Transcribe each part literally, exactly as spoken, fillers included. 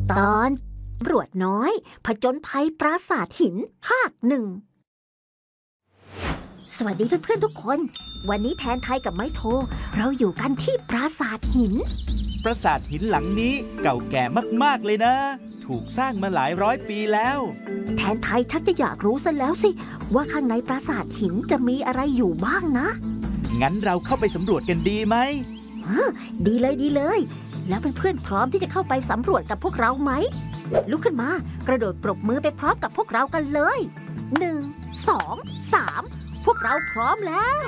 ตอนตำรวจน้อยผจญภัยปราสาทหินภาคหนึ่งสวัสดีเพื่อนๆทุกคนวันนี้แทนไทยกับไม้โทเราอยู่กันที่ปราสาทหินปราสาทหินหลังนี้เก่าแก่มากๆเลยนะถูกสร้างมาหลายร้อยปีแล้วแทนไทยชักจะอยากรู้ซะแล้วสิว่าข้างในปราสาทหินจะมีอะไรอยู่บ้างนะงั้นเราเข้าไปสำรวจกันดีไหมดีเลยดีเลยแล้วเพื่อนๆพร้อมที่จะเข้าไปสำรวจกับพวกเราไหมลุกขึ้นมากระโดดปรบมือไปพร้อมกับพวกเรากันเลยหนึ่ง สอง สามพวกเราพร้อมแล้ว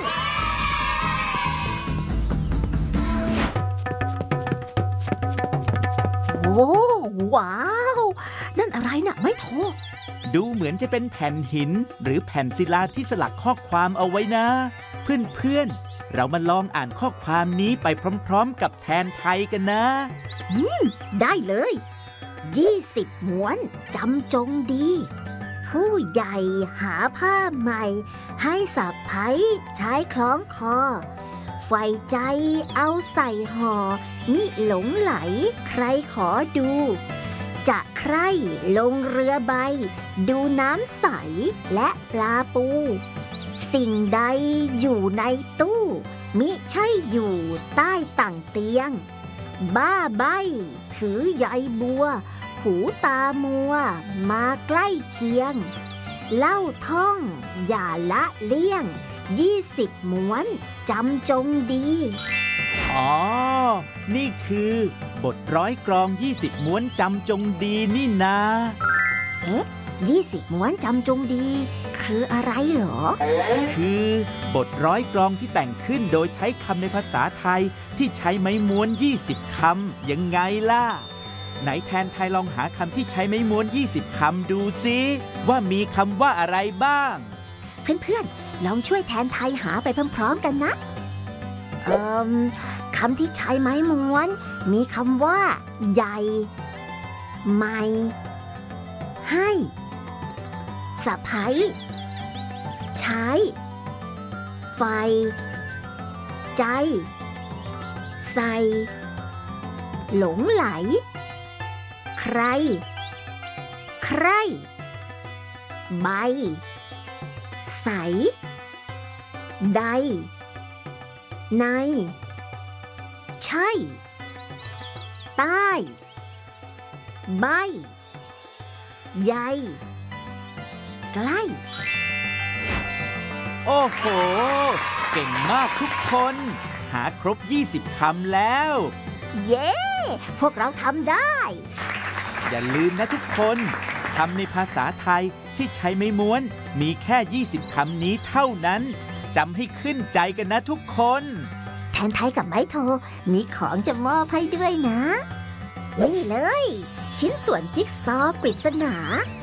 โอ้ว้าวนั่นอะไรน่ะไม่โทษดูเหมือนจะเป็นแผ่นหินหรือแผ่นศิลาที่สลักข้อความเอาไว้นะเพื่อนๆเรามาลองอ่านข้อความนี้ไปพร้อมๆกับแทนไทยกันนะอืมได้เลยยี่สิบม้วนจำจงดีผู้ใหญ่หาผ้าใหม่ให้สะใภ้ใช้คล้องคอใฝ่ใจเอาใส่ห่อมิหลงไหลใครขอดูจะใคร่ลงเรือใบดูน้ำใสและปลาปูสิ่งใดอยู่ในตู้มิใช่อยู่ใต้ต่างเตียงบ้าใบถือใยบัวหูตามัวมาใกล้เคียงเล่าท่องอย่าละเลี่ยงยี่สิบม้วนจำจงดีอ๋อนี่คือบทร้อยกลองยี่สิบม้วนจำจงดีนี่นะเอ๊ะยี่สิบม้วนจำจงดีคืออะไรเหรอคือบทร้อยกลองที่แต่งขึ้นโดยใช้คำในภาษาไทยที่ใช้ไม้ม้วนยี่สิบคำยังไงล่ะไหนแทนไทยลองหาคำที่ใช้ไม้ม้วนยี่สิบคำดูซิว่ามีคำว่าอะไรบ้างเพื่อนๆลองช่วยแทนไทยหาไปพร้อมๆกันนะเอ่อคำที่ใช้ไม้ม้วนมีคำว่าใหญ่ใหม่ให้สะใภ้ใช้ไฟใจใส่หลงไหลใครใครใบใสใดในใช่ใต้ใบใยใกล้โอ้โหเก่งมากทุกคนหาครบยี่สิบคำแล้วเย้พวกเราทำได้อย่าลืมนะทุกคนคำในภาษาไทยที่ใช้ไม้ม้วนมีแค่ยี่สิบคำนี้เท่านั้นจำให้ขึ้นใจกันนะทุกคนแทนไทยกับไม้โทมีของจะมอบให้ด้วยนะนี่เลยชิ้นส่วนจิ๊กซอว์ปริศนา